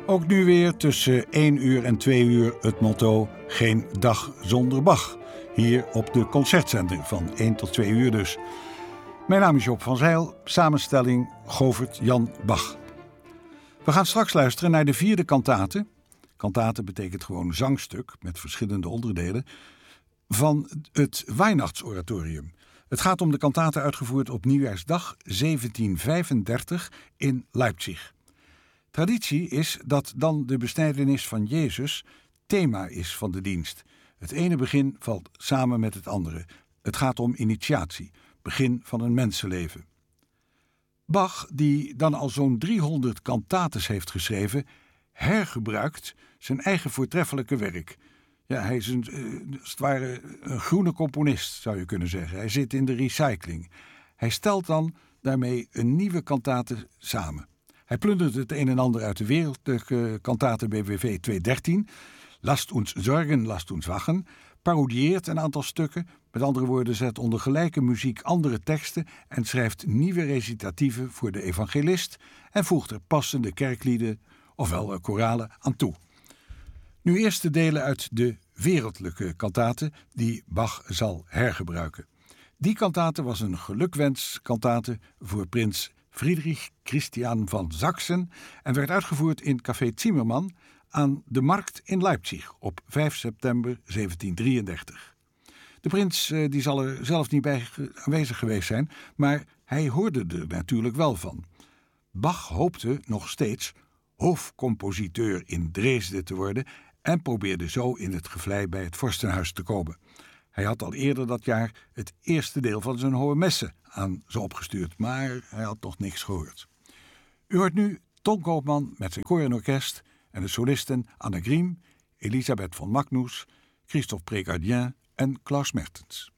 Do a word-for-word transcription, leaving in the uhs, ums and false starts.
Ook nu weer tussen één uur en twee uur het motto geen dag zonder Bach. Hier op de concertzender van één tot twee uur dus. Mijn naam is Joop van Zijl, samenstelling Govert Jan Bach. We gaan straks luisteren naar de vierde kantate. Kantate betekent gewoon zangstuk met verschillende onderdelen van het Weihnachtsoratorium. Het gaat om de kantate uitgevoerd op Nieuwjaarsdag zeventien vijfendertig in Leipzig. Traditie is dat dan de besnijdenis van Jezus thema is van de dienst. Het ene begin valt samen met het andere. Het gaat om initiatie, begin van een mensenleven. Bach, die dan al zo'n driehonderd kantates heeft geschreven, hergebruikt zijn eigen voortreffelijke werk. Ja, hij is een, als het ware een groene componist, zou je kunnen zeggen. Hij zit in de recycling. Hij stelt dan daarmee een nieuwe kantate samen. Hij plundert het een en ander uit de wereldlijke kantate B W V tweehonderddertien. Last ons zorgen, last ons wachen. Parodieert een aantal stukken. Met andere woorden, zet onder gelijke muziek andere teksten en schrijft nieuwe recitatieven voor de evangelist en voegt er passende kerklieden, ofwel koralen, aan toe. Nu eerst de delen uit de wereldlijke kantate die Bach zal hergebruiken. Die kantate was een gelukwenskantate voor prins Friedrich Christian van Sachsen en werd uitgevoerd in Café Zimmermann aan de Markt in Leipzig op vijf september zeventien drieëndertig. De prins die zal er zelf niet bij aanwezig geweest zijn, maar hij hoorde er natuurlijk wel van. Bach hoopte nog steeds hoofdcompositeur in Dresden te worden en probeerde zo in het gevlei bij het vorstenhuis te komen. Hij had al eerder dat jaar het eerste deel van zijn hohe messe aan ze opgestuurd, maar hij had nog niks gehoord. U hoort nu Ton Koopman met zijn koor en orkest en de solisten Anne Griem, Elisabeth von Magnus, Christophe Précardien en Klaus Mertens.